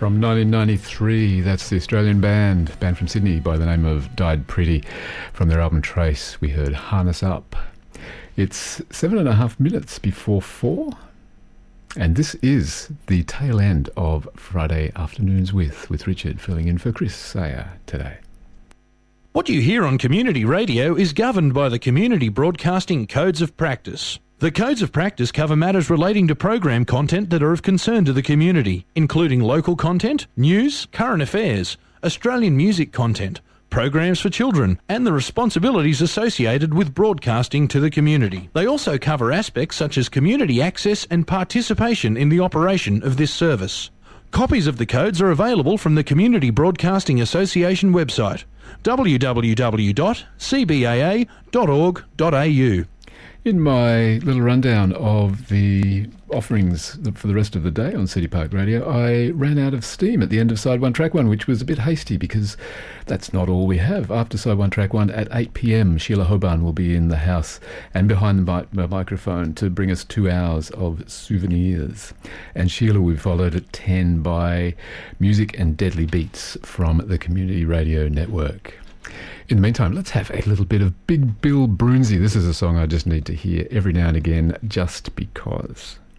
From 1993, that's the Australian band from Sydney by the name of Died Pretty. From their album Trace, we heard Harness Up. It's 7.5 minutes before 4, and this is the tail end of Friday Afternoons with Richard, filling in for Chris Sayer today. What you hear on community radio is governed by the Community Broadcasting Codes of Practice. The Codes of Practice cover matters relating to program content that are of concern to the community, including local content, news, current affairs, Australian music content, programs for children, and the responsibilities associated with broadcasting to the community. They also cover aspects such as community access and participation in the operation of this service. Copies of the codes are available from the Community Broadcasting Association website, www.cbaa.org.au. In my little rundown of the offerings for the rest of the day on City Park Radio, I ran out of steam at the end of Side 1 Track 1, which was a bit hasty because that's not all we have. After Side 1 Track 1 at 8 p.m, Sheila Hoban will be in the house and behind the microphone to bring us 2 hours of souvenirs. And Sheila will be followed at 10 by Music and Deadly Beats from the Community Radio Network. In the meantime, let's have a little bit of Big Bill Broonzy. This is a song I just need to hear every now and again, just because.